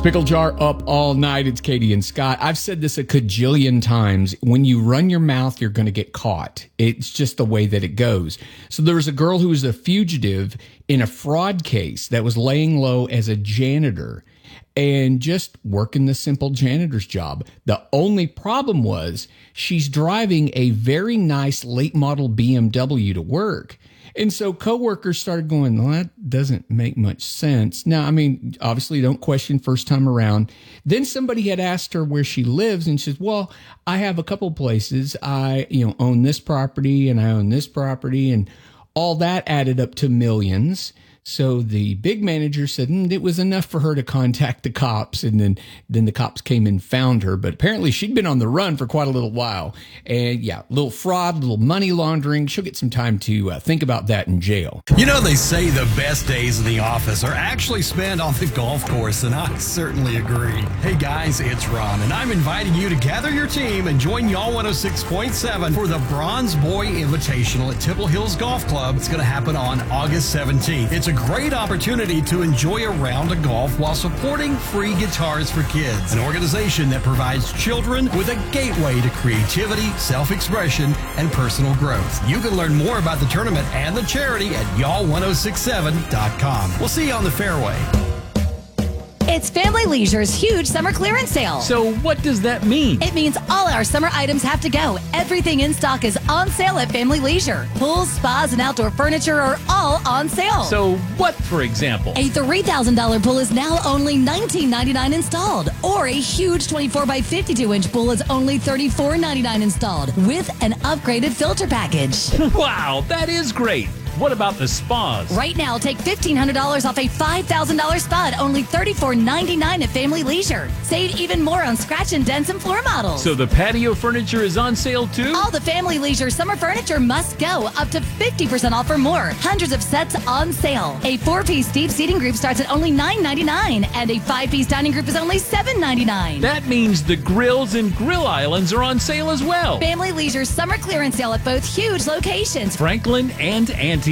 Pickle Jar up all night. It's Katie and Scott. I've said this a cajillion times. When you run your mouth, you're going to get caught. It's just the way that it goes. So there was a girl who was a fugitive in a fraud case that was laying low as a janitor and just working the simple janitor's job. The only problem was she's driving a very nice late model BMW to work. And so coworkers started going, well, that doesn't make much sense. Now, I mean, obviously don't question first time around. Then somebody had asked her where she lives, and she says, well, I have a couple places. I, own this property and I own this property, and all that added up to millions. So the big manager said it was enough for her to contact the cops, and then the cops came and found her. But apparently she'd been on the run for quite a little while. And yeah, little fraud, little money laundering. She'll get some time to think about that in jail. You know, they say the best days in the office are actually spent on the golf course, and I certainly agree. Hey guys, it's Ron, and I'm inviting you to gather your team and join Y'all 106.7 for the Bronze Boy Invitational at Temple Hills Golf Club. It's going to happen on August 17th. It's a great opportunity to enjoy a round of golf while supporting Free Guitars for Kids, an organization that provides children with a gateway to creativity, self-expression, and personal growth. You can learn more about the tournament and the charity at y'all1067.com. We'll see you on the fairway. It's Family Leisure's huge summer clearance sale. So what does that mean? It means all our summer items have to go. Everything in stock is on sale at Family Leisure. Pools, spas, and outdoor furniture are all on sale. So what, for example? A $3,000 pool is now only $19.99 installed. Or a huge 24 by 52-inch pool is only $34.99 installed with an upgraded filter package. Wow, that is great. What about the spas? Right now, take $1,500 off a $5,000 spa at only $34.99 at Family Leisure. Save even more on scratch and dents and floor models. So the patio furniture is on sale too? All the Family Leisure summer furniture must go, up to 50% off or more. Hundreds of sets on sale. A 4-piece deep seating group starts at only $9.99, and a 5-piece dining group is only $7.99. That means the grills and grill islands are on sale as well. Family Leisure's summer clearance sale at both huge locations, Franklin and Antioch.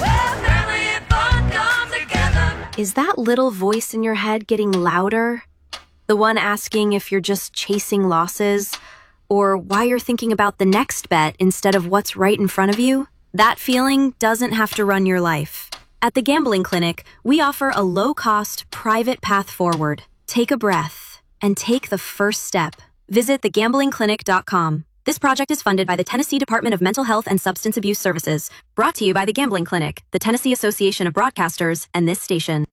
Is that little voice in your head getting louder? The one asking if you're just chasing losses, or why you're thinking about the next bet instead of what's right in front of you? That feeling doesn't have to run your life. At the Gambling Clinic, we offer a low-cost, private path forward. Take a breath and take the first step. Visit thegamblingclinic.com. This project is funded by the Tennessee Department of Mental Health and Substance Abuse Services, brought to you by the Gambling Clinic, the Tennessee Association of Broadcasters, and this station.